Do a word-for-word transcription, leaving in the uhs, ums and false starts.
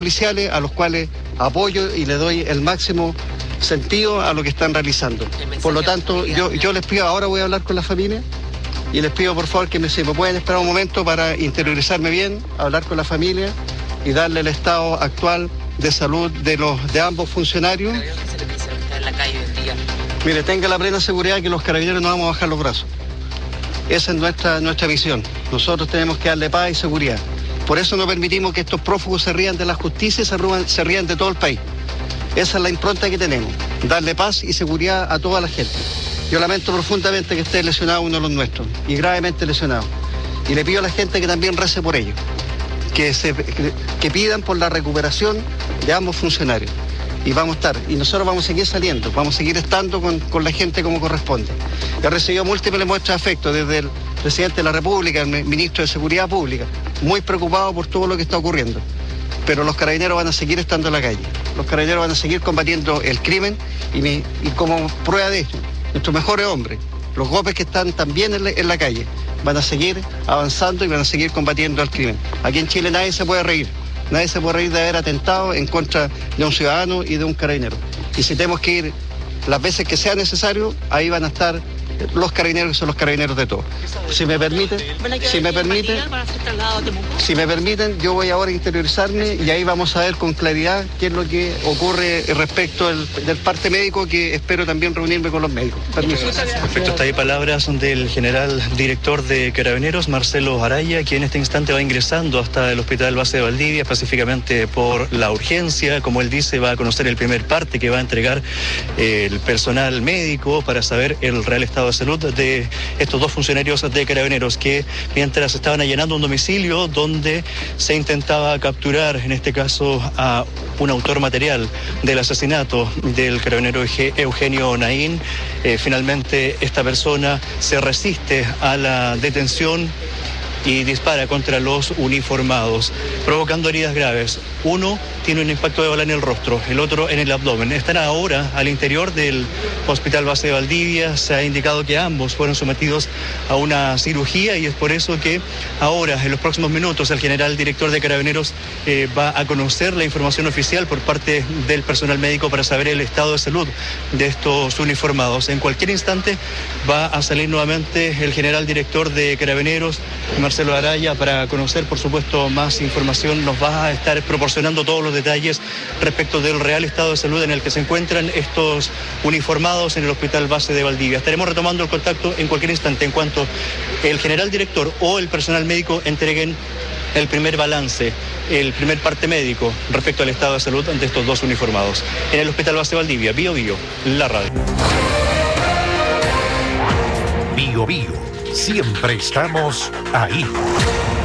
policiales a los cuales apoyo y le doy el máximo sentido a lo que están realizando. Por lo tanto, yo, yo les pido, ahora voy a hablar con la familia y les pido por favor que me, si me pueden esperar un momento para interiorizarme bien, hablar con la familia y darle el estado actual de salud de los de ambos funcionarios. Mire, tenga la plena seguridad que los carabineros no vamos a bajar los brazos. Esa es nuestra, nuestra visión. Nosotros tenemos que darle paz y seguridad. Por eso no permitimos que estos prófugos se rían de la justicia y se, ruban, se rían de todo el país. Esa es la impronta que tenemos, darle paz y seguridad a toda la gente. Yo lamento profundamente que esté lesionado uno de los nuestros, y gravemente lesionado. Y le pido a la gente que también rece por ello, que, se, que, que pidan por la recuperación de ambos funcionarios. Y vamos a estar, y nosotros vamos a seguir saliendo, vamos a seguir estando con, con la gente como corresponde. He recibido múltiples muestras de afecto desde el presidente de la República, el ministro de Seguridad Pública, muy preocupado por todo lo que está ocurriendo. Pero los carabineros van a seguir estando en la calle, los carabineros van a seguir combatiendo el crimen y, mi, y como prueba de ello, nuestros mejores hombres, los golpes que están también en la, en la calle, van a seguir avanzando y van a seguir combatiendo el crimen. Aquí en Chile nadie se puede reír. Nadie se puede reír de haber atentado en contra de un ciudadano y de un carabinero. Y si tenemos que ir las veces que sea necesario, ahí van a estar los carabineros, que son los carabineros de todos. Si me permiten, si me permiten, si me permiten, yo voy ahora a interiorizarme y ahí vamos a ver con claridad qué es lo que ocurre respecto del, del parte médico, que espero también reunirme con los médicos. Permiso. Perfecto, está ahí palabras del general director de Carabineros, Marcelo Araya, quien en este instante va ingresando hasta el Hospital Base de Valdivia, específicamente por la urgencia. Como él dice, va a conocer el primer parte que va a entregar eh, el personal médico para saber el real estado de salud de estos dos funcionarios de Carabineros que mientras estaban allanando un domicilio donde se intentaba capturar, en este caso, a un autor material del asesinato del carabinero Eugenio Naín, eh, finalmente esta persona se resiste a la detención y dispara contra los uniformados, provocando heridas graves. Uno tiene un impacto de bala en el rostro, el otro en el abdomen. Están ahora al interior del Hospital Base de Valdivia. Se ha indicado que ambos fueron sometidos a una cirugía y es por eso que ahora, en los próximos minutos, el general director de Carabineros eh, va a conocer la información oficial por parte del personal médico para saber el estado de salud de estos uniformados. En cualquier instante va a salir nuevamente el general director de Carabineros, Marcelo Araya, para conocer, por supuesto, más información. Nos va a estar proporcionando todos los detalles respecto del real estado de salud en el que se encuentran estos uniformados en el Hospital Base de Valdivia. Estaremos retomando el contacto en cualquier instante en cuanto el general director o el personal médico entreguen el primer balance, el primer parte médico respecto al estado de salud de estos dos uniformados. En el Hospital Base de Valdivia, Bio Bio, la radio. Bio Bio, siempre estamos ahí.